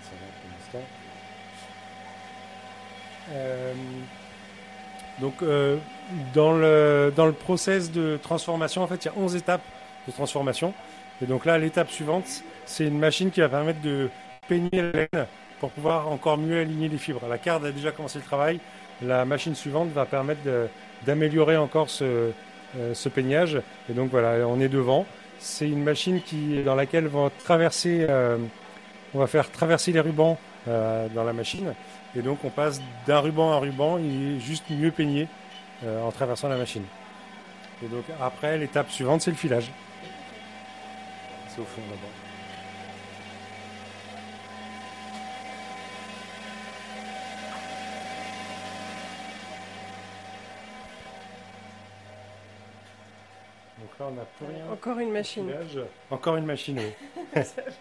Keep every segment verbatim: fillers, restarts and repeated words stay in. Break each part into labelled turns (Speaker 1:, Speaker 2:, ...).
Speaker 1: Ça va pour l'instant. Euh, donc, euh, dans le, dans le process de transformation, en fait, il y a onze étapes de transformation. Et donc là, l'étape suivante, c'est une machine qui va permettre de peigner la laine pour pouvoir encore mieux aligner les fibres. La carte a déjà commencé le travail. La machine suivante va permettre de- d'améliorer encore ce, euh, ce peignage. Et donc voilà, on est devant. C'est une machine qui, dans laquelle vont traverser, euh, on va faire traverser les rubans euh, dans la machine. Et donc on passe d'un ruban à un ruban, il est juste mieux peigné euh, en traversant la machine. Et donc après, l'étape suivante, c'est le filage. C'est au fond là-bas. Donc là, on n'a plus rien.
Speaker 2: Encore une
Speaker 1: au
Speaker 2: machine.
Speaker 1: filage. Encore une machine, oui.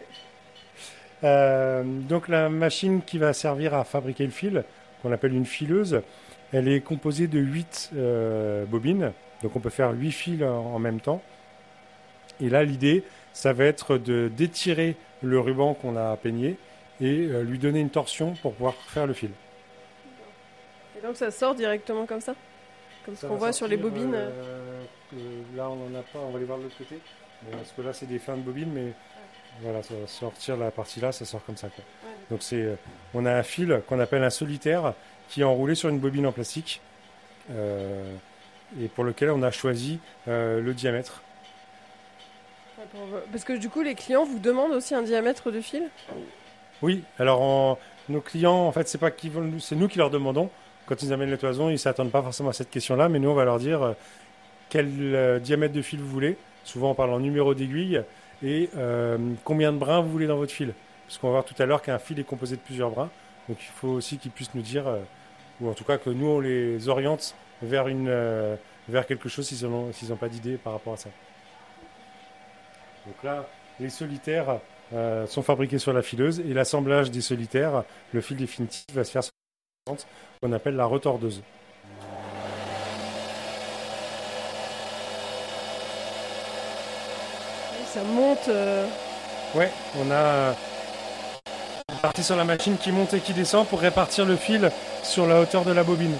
Speaker 1: Euh, donc la machine qui va servir à fabriquer le fil, qu'on appelle une fileuse, elle est composée de huit euh, bobines. Donc on peut faire huit fils en, en même temps. Et là, l'idée, ça va être de d'étirer le ruban qu'on a peigné et euh, lui donner une torsion pour pouvoir faire le fil.
Speaker 2: Et donc ça sort directement comme ça? Comme ce
Speaker 1: Ça
Speaker 2: qu'on
Speaker 1: va
Speaker 2: voit sur les
Speaker 1: sortir.
Speaker 2: bobines.
Speaker 1: Euh, euh, là, on n'en a pas. On va aller voir de l'autre côté. Mais parce que là, c'est des fins de bobines, mais voilà, ça va sortir la partie là, ça sort comme ça, quoi. Donc c'est, euh, on a un fil qu'on appelle un solitaire qui est enroulé sur une bobine en plastique euh, et pour lequel on a choisi euh, le diamètre.
Speaker 2: Parce que du coup, les clients vous demandent aussi un diamètre de fil?
Speaker 1: Oui, alors on- nos clients, en fait, c'est pas qu'ils veulent, c'est nous qui leur demandons. Quand ils amènent les toisons, ils s'attendent pas forcément à cette question-là, mais nous, on va leur dire euh, quel euh, diamètre de fil vous voulez. Souvent, on parle en numéro d'aiguille et euh, combien de brins vous voulez dans votre fil. Parce qu'on va voir tout à l'heure qu'un fil est composé de plusieurs brins. Donc, il faut aussi qu'ils puissent nous dire, euh, ou en tout cas que nous, on les oriente vers, une, euh, vers quelque chose s'ils n'ont s'ils n'ont pas d'idée par rapport à ça. Donc là, les solitaires euh, sont fabriqués sur la fileuse et l'assemblage des solitaires, le fil définitif, va se faire sur la fileuse qu'on appelle la retordeuse.
Speaker 2: Ça monte. euh,
Speaker 1: Ouais, on a une partie sur la machine qui monte et qui descend pour répartir le fil sur la hauteur de la bobine.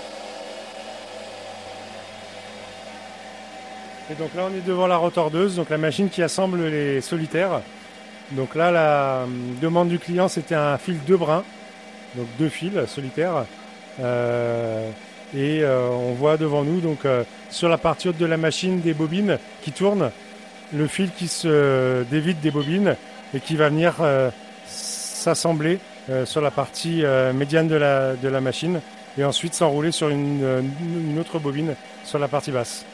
Speaker 1: Et donc là, on est devant la retordeuse, donc la machine qui assemble les solitaires. Donc là, la euh, demande du client, c'était un fil deux brins, donc deux fils solitaires. Euh, et euh, on voit devant nous, donc euh, sur la partie haute de la machine, des bobines qui tournent, le fil qui se dévide des bobines et qui va venir euh, s'assembler euh, sur la partie euh, médiane de la, de la machine et ensuite s'enrouler sur une, une autre bobine sur la partie basse.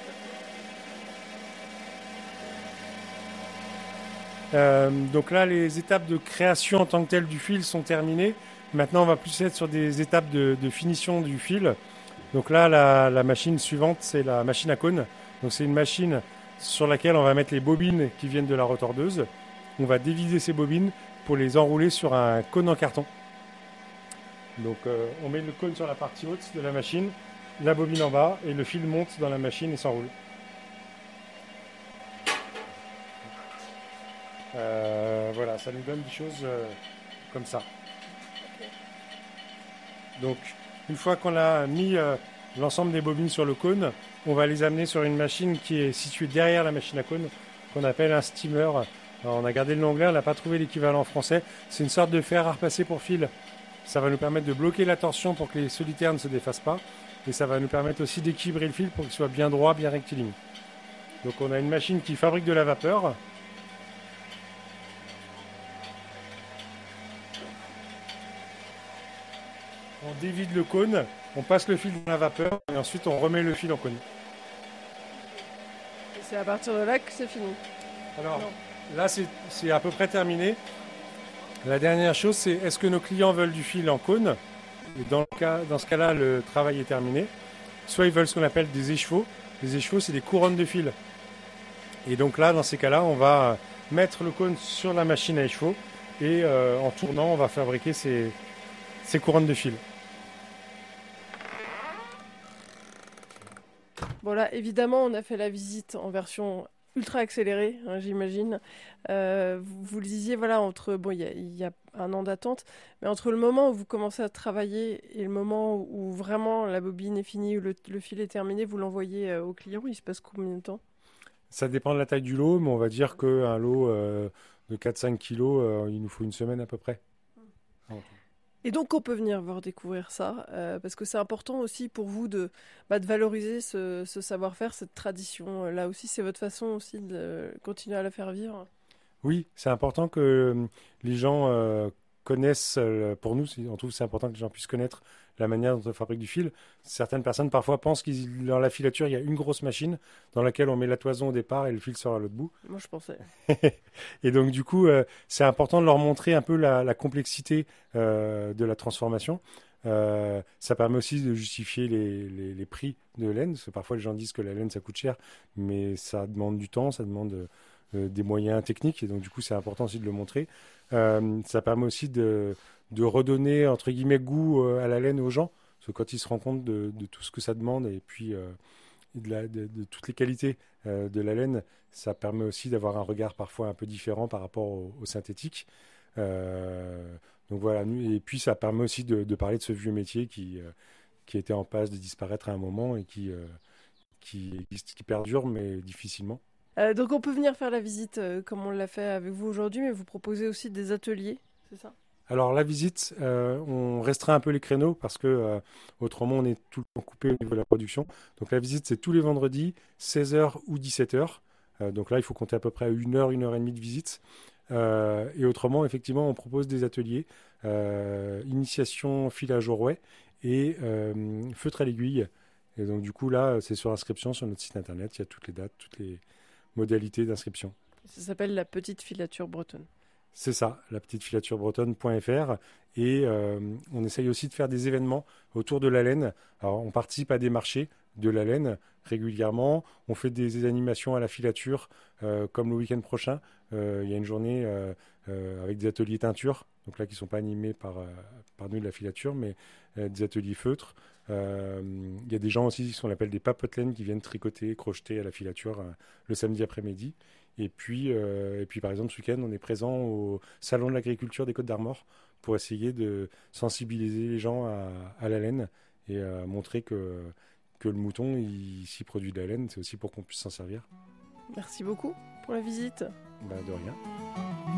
Speaker 1: Euh, donc là, les étapes de création en tant que telle du fil sont terminées. Maintenant, on va plus être sur des étapes de, de finition du fil. Donc là, la, la machine suivante, c'est la machine à cône. Donc c'est une machine sur laquelle on va mettre les bobines qui viennent de la retordeuse. On va dévider ces bobines pour les enrouler sur un cône en carton. Donc euh, on met le cône sur la partie haute de la machine, la bobine en bas et le fil monte dans la machine et s'enroule. Euh, voilà, ça nous donne des choses euh, comme ça. Donc, une fois qu'on a mis euh, l'ensemble des bobines sur le cône, on va les amener sur une machine qui est située derrière la machine à cône, qu'on appelle un steamer. Alors, on a gardé le nom anglais, on n'a pas trouvé l'équivalent en français. C'est une sorte de fer à repasser pour fil. Ça va nous permettre de bloquer la torsion pour que les solitaires ne se défassent pas. Et ça va nous permettre aussi d'équilibrer le fil pour qu'il soit bien droit, bien rectiligne. Donc, on a une machine qui fabrique de la vapeur. On dévide le cône, on passe le fil dans la vapeur et ensuite on remet le fil en cône.
Speaker 2: Et c'est à partir de là que c'est fini.
Speaker 1: Alors
Speaker 2: Non.
Speaker 1: là, c'est c'est à peu près terminé. La dernière chose, c'est est-ce que nos clients veulent du fil en cône? Et dans, le cas, dans ce cas-là, le travail est terminé. Soit ils veulent ce qu'on appelle des écheveaux. Les écheveaux, c'est des couronnes de fil. Et donc là, dans ces cas-là, on va mettre le cône sur la machine à écheveaux et euh, en tournant, on va fabriquer ces, ces couronnes de fil.
Speaker 2: Bon là, évidemment, on a fait la visite en version ultra accéléré, hein, j'imagine. Euh, vous, vous le disiez, voilà, entre, bon, il y a, il y a un an d'attente, mais entre le moment où vous commencez à travailler et le moment où vraiment la bobine est finie, où le, le fil est terminé, vous l'envoyez euh, au client, il se passe combien de temps?
Speaker 1: Ça dépend de la taille du lot, mais on va dire qu'un lot euh, de quatre cinq kilos, euh, il nous faut une semaine à peu près.
Speaker 2: Et donc, on peut venir voir découvrir ça, euh, parce que c'est important aussi pour vous de, bah, de valoriser ce, ce savoir-faire, cette tradition. Euh, Là aussi, c'est votre façon aussi de continuer à la faire vivre.
Speaker 1: Oui, c'est important que euh, les gens euh, connaissent, euh, pour nous, c'est- on trouve que c'est important que les gens puissent connaître la manière dont on fabrique du fil. Certaines personnes parfois pensent que dans la filature, il y a une grosse machine dans laquelle on met la toison au départ et le fil sort à l'autre bout.
Speaker 2: Moi, je pensais.
Speaker 1: Et donc, du coup, euh, c'est important de leur montrer un peu la, la complexité euh, de la transformation. Euh, ça permet aussi de justifier les, les- les prix de laine, parce que parfois les gens disent que la laine ça coûte cher, mais ça demande du temps, ça demande euh, des moyens techniques, et donc du coup c'est important aussi de le montrer. Euh, ça permet aussi de, de redonner entre guillemets goût euh, à la laine aux gens, parce que quand ils se rendent compte de, de tout ce que ça demande et puis euh, et de, la- de- de toutes les qualités euh, de la laine, ça permet aussi d'avoir un regard parfois un peu différent par rapport au, au synthétique. Euh, donc voilà, nous- et puis ça permet aussi de, de parler de ce vieux métier qui, euh, qui était en passe de disparaître à un moment et qui, euh, qui, existe- qui perdure, mais difficilement.
Speaker 2: Euh, donc, on peut venir faire la visite euh, comme on l'a fait avec vous aujourd'hui, mais vous proposez aussi des ateliers, c'est ça?
Speaker 1: Alors la visite, euh, on restreint un peu les créneaux parce que euh, autrement on est tout le temps coupé au niveau de la production. Donc la visite c'est tous les vendredis, seize heures ou dix-sept heures. Euh, donc là il faut compter à peu près une heure, une heure et demie de visite. Euh, et autrement effectivement on propose des ateliers, euh, initiation filage au rouet et euh, feutre à l'aiguille. Et donc du coup là c'est sur inscription sur notre site internet, il y a toutes les dates, toutes les modalités d'inscription.
Speaker 2: Ça s'appelle la petite filature bretonne.
Speaker 1: C'est ça, la petite filature bretonne.fr. Et euh, on essaye aussi de faire des événements autour de la laine. Alors, on participe à des marchés de la laine régulièrement. On fait des animations à la filature, euh, comme le week-end prochain. Euh, il y a une journée euh, euh, avec des ateliers teinture. Donc là, qui ne sont pas animés par, euh, par nous de la filature, mais euh, des ateliers feutres. Euh, Il y a des gens aussi, ce qu'on appelle des papotes laine, qui viennent tricoter, crocheter à la filature euh, le samedi après-midi. Et puis, euh, et puis, par exemple, ce week-end, on est présent au Salon de l'agriculture des Côtes-d'Armor pour essayer de sensibiliser les gens à, à la laine et à montrer que, que le mouton, il, s'il produit de la laine, c'est aussi pour qu'on puisse s'en servir.
Speaker 2: Merci beaucoup pour la visite.
Speaker 1: Bah, de rien.